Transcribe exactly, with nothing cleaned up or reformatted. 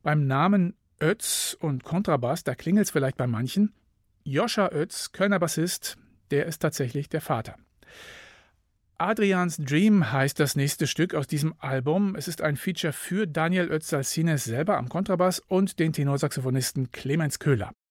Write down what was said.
Beim Namen Oetz und Kontrabass, da klingelt es vielleicht bei manchen. Joscha Oetz, Kölner Bassist, der ist tatsächlich der Vater. Adrians Dream heißt das nächste Stück aus diesem Album. Es ist ein Feature für Daniel Oetz-Salcines selber am Kontrabass und den Tenorsaxophonisten Clemens Köhler.